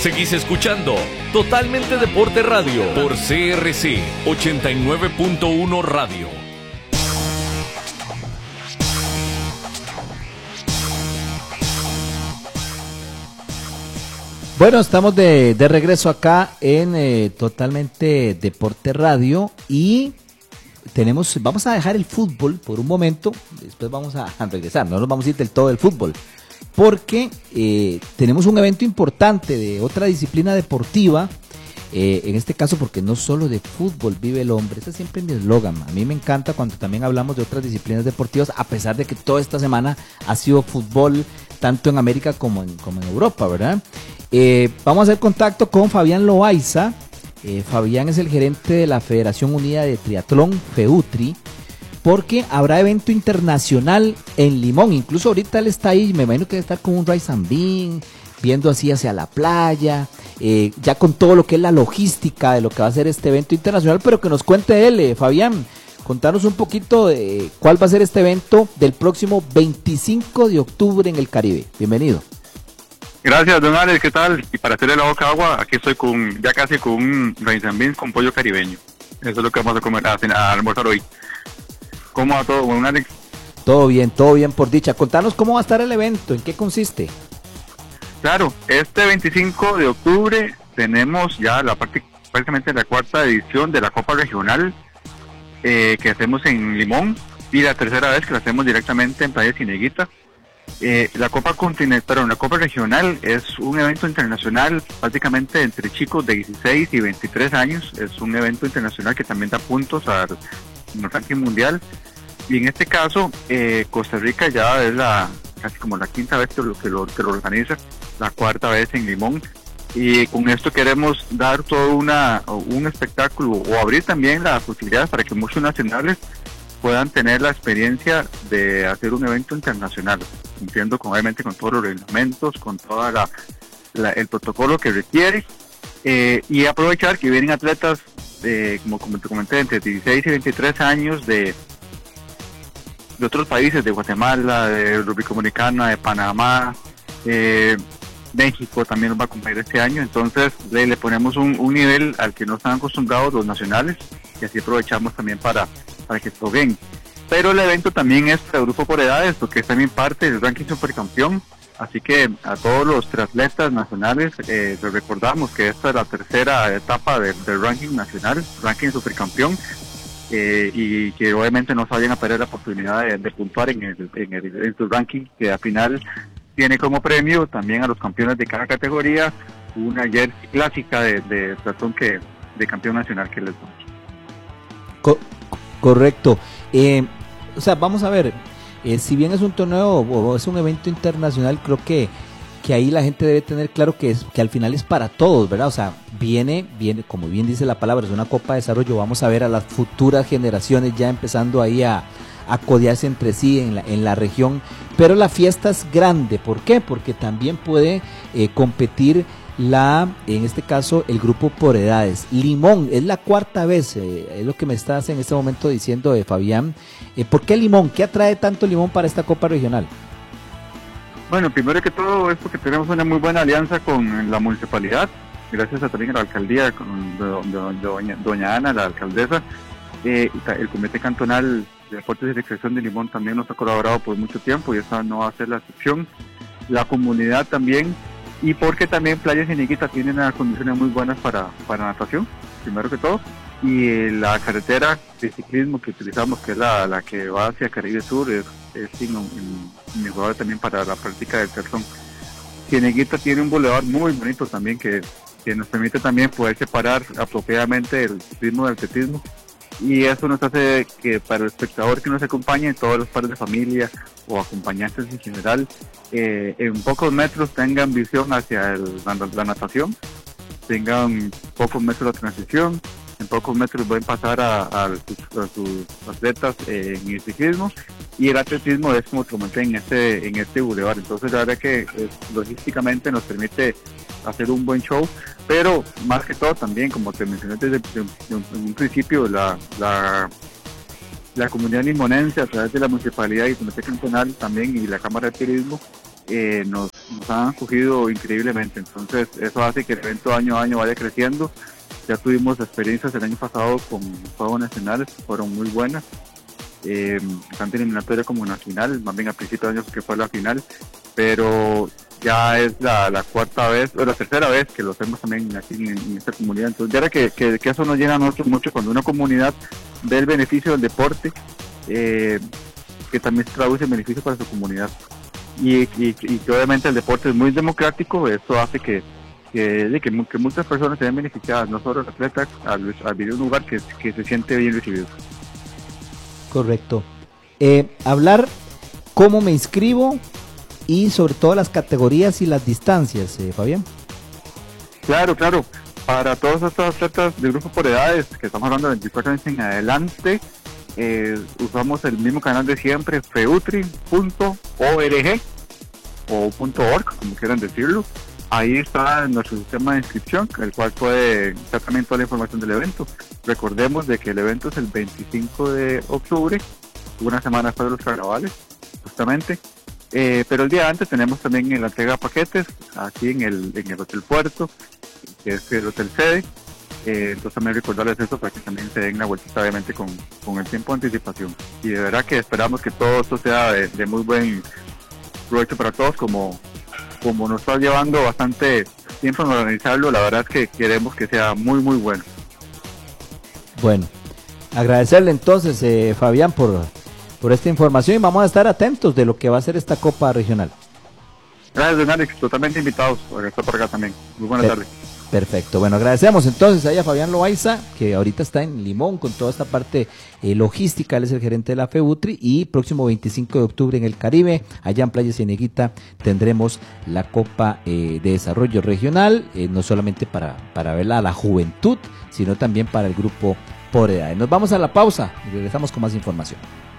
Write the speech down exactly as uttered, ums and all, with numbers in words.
Seguís escuchando Totalmente Deporte Radio por C R C ochenta y nueve punto uno Radio. Bueno, estamos de, de regreso acá en eh, Totalmente Deporte Radio y tenemos, vamos a dejar el fútbol por un momento, después vamos a, a regresar, no nos vamos a ir del todo del fútbol, porque eh, tenemos un evento importante de otra disciplina deportiva, eh, en este caso porque no solo de fútbol vive el hombre, ese es siempre mi eslogan, a mí me encanta cuando también hablamos de otras disciplinas deportivas, a pesar de que toda esta semana ha sido fútbol, tanto en América como en, como en Europa, ¿verdad? Eh, vamos a hacer contacto con Fabián Loaiza. Eh, Fabián es el gerente de la Federación Unida de Triatlón, FEUTRI, porque habrá evento internacional en Limón. Incluso ahorita él está ahí, me imagino que debe estar con un rice and bean, viendo así hacia la playa, eh, ya con todo lo que es la logística de lo que va a ser este evento internacional, pero que nos cuente él, eh, Fabián. Contanos un poquito de cuál va a ser este evento del próximo veinticinco de octubre en el Caribe. Bienvenido. Gracias, don Alex, ¿qué tal? Y para hacerle la boca agua, aquí estoy con ya casi con un rice and beans con pollo caribeño. Eso es lo que vamos a comer, a, a almorzar hoy. ¿Cómo va todo, don Alex? Todo bien, todo bien por dicha. Contanos cómo va a estar el evento, ¿en qué consiste? Claro, este veinticinco de octubre tenemos ya la parte, prácticamente la cuarta edición de la Copa Regional eh, que hacemos en Limón y la tercera vez que la hacemos directamente en Playa Cineguita. Eh, la Copa Continental, perdón, la Copa Regional es un evento internacional prácticamente entre chicos de dieciséis y veintitrés años, es un evento internacional que también da puntos al ranking mundial y en este caso eh, Costa Rica ya es la casi como la quinta vez que lo, que lo, que lo organiza, la cuarta vez en Limón y con esto queremos dar todo una, un espectáculo o abrir también las posibilidades para que muchos nacionales puedan tener la experiencia de hacer un evento internacional, cumpliendo con, obviamente con todos los reglamentos, con toda la, la el protocolo que requiere, eh, y aprovechar que vienen atletas, eh, como, como te comenté, entre dieciséis y veintitrés años de, de otros países, de Guatemala, de República Dominicana, de Panamá, eh, México también nos va a acompañar este año, entonces le, le ponemos un, un nivel al que no están acostumbrados los nacionales, y así aprovechamos también para para que esto bien. Pero el evento también es para grupo por edades, porque es también parte del ranking supercampeón, así que a todos los triatletas nacionales eh, les recordamos que esta es la tercera etapa de, del ranking nacional, ranking supercampeón, eh, y que obviamente no se vayan a perder la oportunidad de, de puntuar en el, en, el, en su ranking, que al final tiene como premio también a los campeones de cada categoría una jersey clásica de, de triatlón que de campeón nacional que les damos. Co- correcto. Eh, o sea, vamos a ver, eh, si bien es un torneo o es un evento internacional, creo que que ahí la gente debe tener claro que es que al final es para todos, ¿verdad? O sea, viene, viene, como bien dice la palabra, es una Copa de Desarrollo, vamos a ver a las futuras generaciones ya empezando ahí a, a codearse entre sí en la, en la región, pero la fiesta es grande, ¿por qué? Porque también puede eh, competir la, en este caso, el grupo por edades. Limón, es la cuarta vez, eh, es lo que me estás en este momento diciendo, de Fabián. Eh, ¿Por qué Limón? ¿Qué atrae tanto Limón para esta Copa Regional? Bueno, primero que todo es porque tenemos una muy buena alianza con la municipalidad, gracias a también a la alcaldía, con de, de, de doña, doña Ana, la alcaldesa, eh, el Comité Cantonal de Deportes y Recreación de Limón también nos ha colaborado por mucho tiempo y esa no va a ser la excepción, la comunidad también, y porque también Playa Cineguita tiene unas condiciones muy buenas para, para natación, primero que todo, y la carretera de ciclismo que utilizamos, que es la, la que va hacia Caribe Sur, es, es mejorada también para la práctica del triatlón. Cineguita tiene un bulevar muy bonito también que, que nos permite también poder separar apropiadamente el ciclismo del atletismo, y eso nos hace que para el espectador que nos acompañe, todos los padres de familia o acompañantes en general, eh, en pocos metros tengan visión hacia el, la, la natación, tengan pocos metros de transición, en pocos metros pueden pasar a, a, sus, a sus atletas eh, en el ciclismo, y el atletismo es como comenté en este en este bulevar. Entonces la verdad que eh, logísticamente nos permite hacer un buen show, pero más que todo también, como te mencioné desde, desde, desde un principio, la, la la comunidad limonense a través de la municipalidad y el Comité Cantonal también y la Cámara de Turismo eh, nos, nos han acogido increíblemente, entonces eso hace que el evento año a año vaya creciendo. Ya tuvimos experiencias el año pasado con Juegos Nacionales que fueron muy buenas, eh, tanto en eliminatoria como en la final, más bien a principios de año que fue la final, pero ya es la, la cuarta vez, o la tercera vez que lo hacemos también aquí en, en esta comunidad. Entonces, ya era que, que, que eso nos llena a nosotros mucho cuando una comunidad ve el beneficio del deporte, eh, que también se traduce en beneficio para su comunidad. Y, y, y que obviamente el deporte es muy democrático, eso hace que, que, que, que muchas personas se ven beneficiadas, no solo el atleta, al, al vivir un lugar que, que se siente bien recibido. Correcto. Eh, hablar cómo me inscribo y sobre todo las categorías y las distancias, eh, Fabián. Claro, claro. Para todos estos atletas de grupo por edades, que estamos hablando de veinticuatro años en adelante, eh, usamos el mismo canal de siempre, feutri punto org o .org, como quieran decirlo. Ahí está nuestro sistema de inscripción, el cual puede dar también toda la información del evento. Recordemos de que el evento es el veinticinco de octubre, una semana después de los carnavales, justamente. Eh, pero el día antes tenemos también la entrega de paquetes aquí en el, en el Hotel Puerto, que es el hotel sede. Eh, entonces también recordarles eso para que también se den la vueltita obviamente con, con el tiempo de anticipación. Y de verdad que esperamos que todo esto sea de, de muy buen provecho para todos, como, como nos está llevando bastante tiempo en organizarlo. La verdad es que queremos que sea muy muy bueno. Bueno, agradecerle entonces, eh, Fabián, por, por esta información y vamos a estar atentos de lo que va a ser esta Copa Regional. Gracias, don Alex, totalmente invitados por estar por acá también. Muy buenas Per- tardes. Perfecto, bueno, agradecemos entonces ahí a Fabián Loaiza, que ahorita está en Limón con toda esta parte eh, logística, él es el gerente de la FEUTRI, y próximo veinticinco de octubre en el Caribe, allá en Playa Cieneguita, tendremos la Copa eh, de Desarrollo Regional, eh, no solamente para, para verla a la juventud, sino también para el grupo por edad. Nos vamos a la pausa y regresamos con más información.